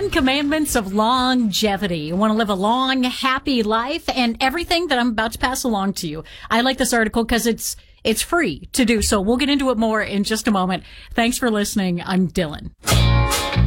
10 Commandments of Longevity. You want to live a long, happy life and everything that I'm about to pass along to you. I like this article because it's free to do so. We'll get into it more in just a moment. Thanks for listening. I'm Dylan.